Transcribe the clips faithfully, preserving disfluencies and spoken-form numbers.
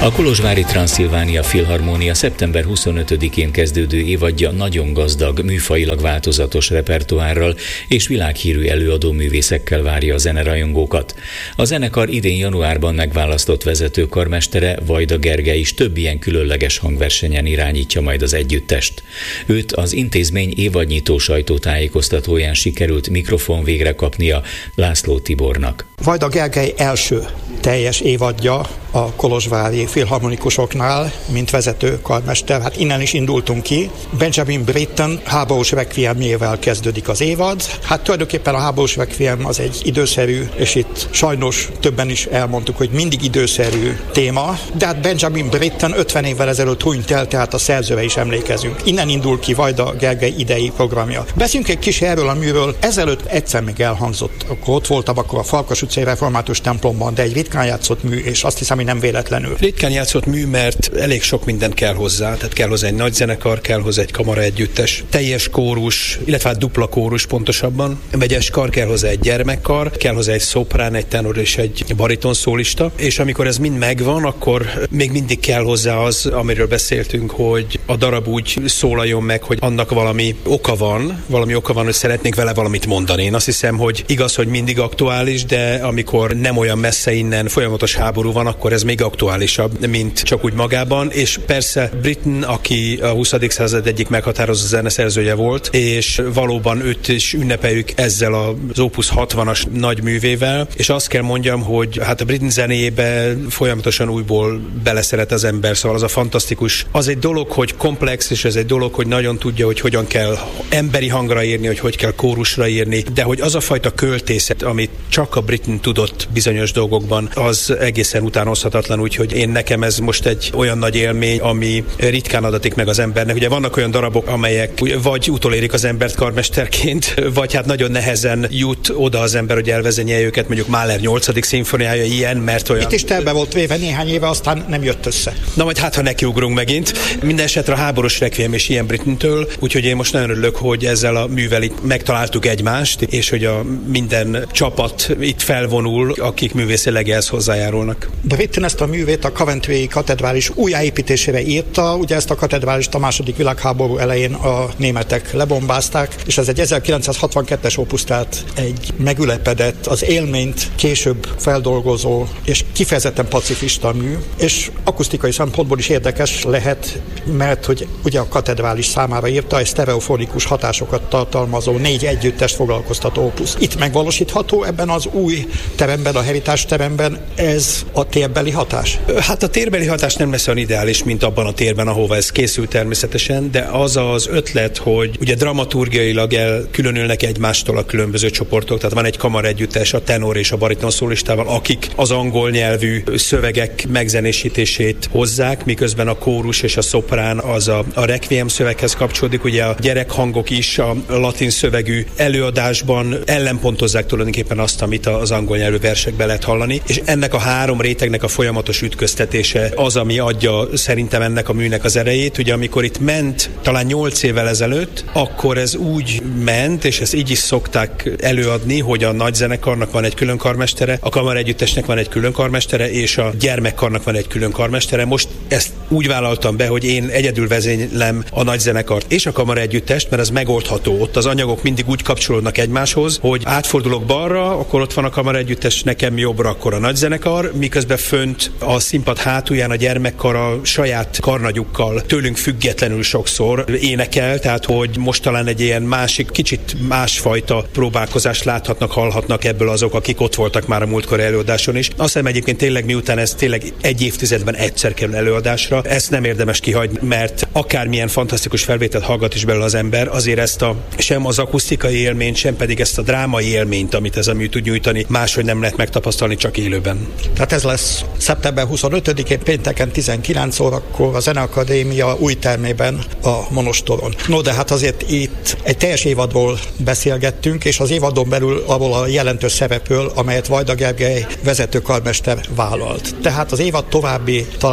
A kolozsvári Transzilvánia Filharmónia szeptember huszonötödikén kezdődő évadja nagyon gazdag, műfajilag változatos repertoárral és világhírű előadó művészekkel várja a zenerajongókat. A zenekar idén januárban megválasztott vezetőkarmestere, Vajda Gergely is több ilyen különleges hangversenyen irányítja majd az együttest. Őt az intézmény évadnyitó sajtótájékoztatóján sikerült mikrofon végre kapnia László Tibornak. Vajda Gergely első teljes évadja a kolozsvári filharmonikusoknál, mint vezető karmester. Hát innen is indultunk ki. Benjamin Britten háborús requiemjével kezdődik az évad. Hát tulajdonképpen a háborús requiem az egy időszerű, és itt sajnos többen is elmondtuk, hogy mindig időszerű téma, de hát Benjamin Britten ötven évvel ezelőtt hunyt el, tehát a szerzőre is emlékezünk. Innen indul ki Vajda Gergely idei programja. Beszéljünk egy kis erről a műről. Ezelőtt egyszer még elhangzott, akkor ott voltam akkor a Farkas utcai református templomban, de egy ritkán játszott mű, és azt hiszem, hogy nem véletlenül. Ritkán játszott mű, mert elég sok minden kell hozzá, tehát kell hozzá egy nagy zenekar, kell hozzá egy kamara együttes, teljes kórus, illetve hát dupla kórus pontosabban, vegyes kar, kell hozzá egy gyermekkar, kell hozzá egy szoprán, egy tenor és egy bariton szólista, és amikor ez mind megvan, akkor még mindig kell hozzá az, amiről beszéltünk, hogy a darab úgy szólaljon meg, hogy annak valami oka van, valami oka van, hogy szeretnék vele valamit mondani. Én azt hiszem, hogy igaz, hogy mindig aktuális, de amikor nem olyan messze innen folyamatos háború van, akkor ez még aktuálisabb, mint csak úgy magában, és persze Britten, aki a huszadik század egyik meghatározó zeneszerzője volt, és valóban őt is ünnepeljük ezzel az Opus hatvanas nagy művével, és azt kell mondjam, hogy hát a Britten zenéjébe folyamatosan újból beleszeret az ember, szóval az a fantasztikus. Az egy dolog, hogy komplex, és ez egy dolog, hogy nagyon tudja, hogy hogyan kell emberi hangra írni, hogy hogy kell kórusra írni, de hogy az a fajta költészet, amit csak a Britten tudott bizonyos dolgokban, az egészen utánozhatatlan, úgyhogy én nekem ez most egy olyan nagy élmény, ami ritkán adatik meg az embernek. Ugye vannak olyan darabok, amelyek vagy utolérik az embert karmesterként, vagy hát nagyon nehezen jut oda az ember, hogy elvezenje őket, mondjuk Mahler nyolcadik szimfóniája ilyen, mert olyan... Itt is terve volt véve néhány éve, aztán nem jött össze. Na majd hát, ha nekiugrunk megint. Minden esetre a háborús requiem és ilyen Brittentől, úgyhogy én most nagyon örülök, hogy ezzel a művel itt megtaláltuk egymást, és hogy a minden csapat itt felvonul, akik művészileg ehhez hozzájárulnak. Britten ezt a művét a Coventry katedrális újjáépítésére írta, ugye ezt a katedrálist a második világháború elején a németek lebombázták, és ez egy ezerkilencszázhatvankettes opus, tehát egy megülepedett, az élményt később feldolgozó és kifejezetten pacifista mű, és akusztikai szempontból is érdekes lehet, mert hogy ugye a katedrális számára írta, egy sztereofonikus hatásokat tartalmazó négy együttest foglalkoztató opus. Itt megvalósítható ebben az új teremben, a Heritage teremben ez a térbeli hatás? Hát a térbeli hatás nem lesz olyan ideális, mint abban a térben, ahova ez készült természetesen, de az az ötlet, hogy ugye dramaturgiailag elkülönülnek egymástól a különböző csoportok, tehát van egy kamara együttes, a tenor és a bariton szólistával, akik az angol nyelvű szövegek megzenésítését hozzák, miközben a kórus és a szoprán az a, a requiem szöveghez kapcsolódik, ugye a gyerekhangok is a latin szövegű előadásban ellenpontozzák tulajdonképpen azt, amit az angol nyelvű versekben lehet hallani, és ennek a három rétegnek a folyamatos ütköztetése az, ami adja szerintem ennek a műnek az erejét. Ugye amikor itt ment, talán nyolc évvel ezelőtt, akkor ez úgy ment, és ezt így is szokták előadni, hogy a nagy zenekarnak van egy külön karmestere, a kamara együttesnek van egy külön karmestere, és a gyermekkarnak van egy külön karmestere. Most ezt úgy vállaltam be, hogy én egyedül vezénylem a nagy zenekart és a kamara együttest, mert ez megoldható. Ott az anyagok mindig úgy kapcsolódnak egymáshoz, hogy átfordulok balra, akkor ott van a kamara együttes, nekem jobbra, akkor a nagy zenekar, miközben fönt a színpad hátulján a gyermekkar a saját karnagyukkal tőlünk függetlenül sokszor énekel, tehát hogy most talán egy ilyen másik, kicsit másfajta próbálkozást láthatnak, hallhatnak ebből azok, akik ott voltak már a múltkor előadáson is. Azt hiszem egyébként tényleg miután ez tényleg egy évtizedben egyszer kerül előadásra, ezt nem érdemes kihagyni, mert akármilyen fantasztikus felvételt hallgat is belőle az ember, azért ezt a sem az akusztikai élményt, sem pedig ezt a drámai élményt, amit ez a mű tud nyújtani, máshogy nem lehet megtapasztalni, csak élőben. Tehát ez lesz szeptember huszonötödikén pénteken tizenkilenc órakor a Zeneakadémia új termében a Monostoron. No, de hát azért itt egy teljes évadról beszélgettünk, és az évadon belül abból a jelentős szerepről, amelyet Vajda Gergely vezetőkarmester vállalt. Tehát az évad további találkozásai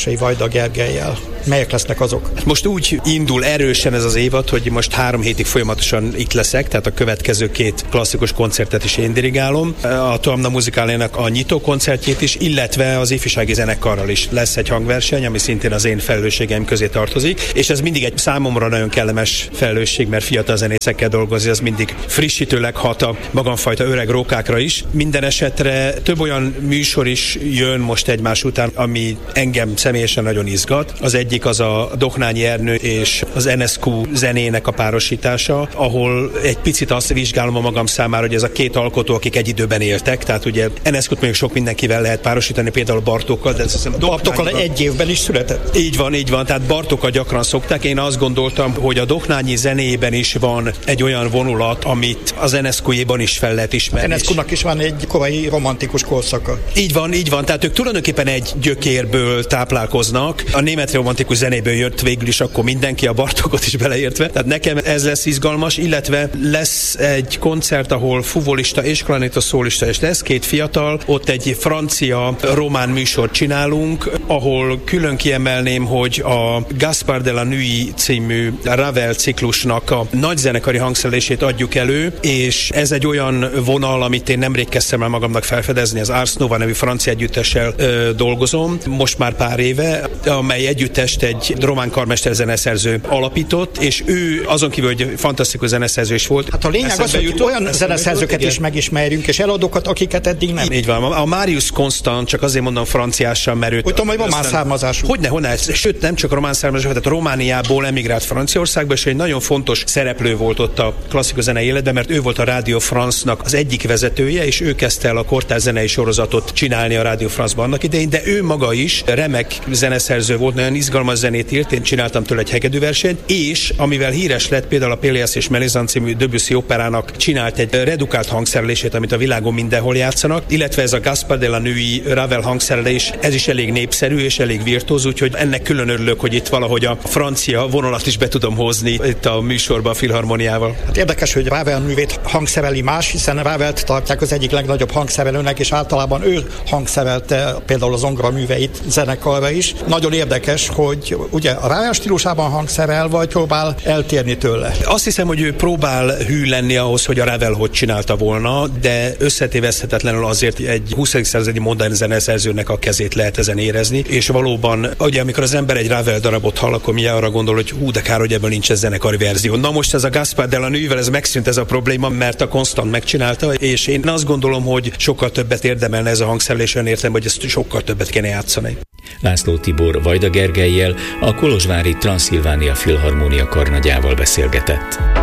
énekesei Vajda Gergellyel. Melyek lesznek azok? Most úgy indul erősen ez az évad, hogy most három hétig folyamatosan itt leszek, tehát a következő két klasszikus koncertet is én dirigálom. A Toamna Musicalének a nyitó koncertjét is, illetve az ifjúsági zenekarral is lesz egy hangverseny, ami szintén az én felelősségeim közé tartozik, és ez mindig egy számomra nagyon kellemes felelősség, mert fiatal zenészekkel dolgozni, az mindig frissítőleg hat a magamfajta öreg rókákra is. Minden esetre több olyan műsor is jön most egymás után, ami engem személyesen nagyon izgat. Az egyik az a Dohnányi Ernő és az en es kú zenének a párosítása, ahol egy picit azt vizsgálom a magam számára, hogy ez a két alkotó, akik egy időben éltek, tehát ugye en es kút még sok mindenkivel lehet párosítani, például Bartókkal, de ez azt hiszem, Bartókkal egy évben is született. Így van, így van, tehát Bartókkal gyakran szokták. Én azt gondoltam, hogy a Dohnányi zenében is van egy olyan vonulat, amit az en es kú-jéban is fel lehet ismerni. en es kúnak is van egy korai romantikus korszaka. Így van, így van, tehát ők tulajdonképpen egy gyökérből táplálkoznak. A német romantikus zenéből jött végül is akkor mindenki, a Bartókot is beleértve. Tehát nekem ez lesz izgalmas, illetve lesz egy koncert, ahol fuvolista és klarinéta szólista is lesz, két fiatal, ott egy francia-román műsort csinálunk, ahol külön kiemelném, hogy a Gaspard de la Nuit című Ravel ciklusnak a nagyzenekari hangszerelését adjuk elő, és ez egy olyan vonal, amit én nemrég kezdtem el magamnak felfedezni, az Ars Nova nevű francia együttessel ö, dolgozom, most már pár éve, amely együttest egy román karmester zeneszerző alapított, és ő azon kívül, hogy fantasztikus zeneszerző is volt. Hát a lényeg az, hogy jutott, olyan zeneszerzőket is megismerjünk, és eladókat, akiket eddig nem. Így van. A Marius Constant, csak azért mondom franciásan, mert őt... Úgy tudom, hogy román származású. Hogyne, hogyne, sőt, nem csak román származású, tehát Romániából emigrált Franciaországba, és egy nagyon fontos szereplő volt ott a klasszikus zenei életben, mert ő volt a Radio France-nak az egyik vezetője, és ő kezdte el a kortárs zenei sorozatot csinálni a Radio France-ban annak idején, de ő maga is remek zeneszerző volt, nagyon izgalmas zenét írt, én csináltam tőle egy hegedűversenyt, és amivel híres lett, például a Pélias és Melisande című Debussy operának csinált egy redukált hangszerelését, amit a világon mindenhol játszanak, illetve ez a Gaspard de la Nuit Ravel hangszerelés, ez is elég népszerű és elég virtuóz, úgyhogy ennek külön örülök, hogy itt valahogy a francia vonalat is be tudom hozni itt a műsorba a Filharmoniával. Hát érdekes, hogy Ravel művét hangszereli más, hiszen Ravelt tartják az egyik legnagyobb hangszerelőnek, és általában ő hangszerelte például az zongora műveit zenekarra is. Nagyon érdekes, hogy ugye a Ravel stílusában hangszerel, vagy próbál eltérni tőle. Azt hiszem, hogy ő próbál hű lenni ahhoz, hogy a Ravel hogy csinálta volna, de összetéveszthetetlenül azért egy huszadik századi modern zeneszerzőnek a kezét lehet ezen érezni, és valóban, ugye amikor az ember egy Ravel darabot hall, akkor mi arra gondol, hogy hú, de kár, hogy ebből nincs ez zenekari verzió. Na most ez a Gaspard de la Nuitvel ez megszűnt ez a probléma, mert a Constant megcsinálta, és én azt gondolom, hogy sokkal többet érdemelne ez a hangszerelés, olyan értem, hogy ezt sokkal többet kéne játszani. László Tibor Vajda Gergellyel, a kolozsvári Transzilvánia Filharmónia karnagyával beszélgetett.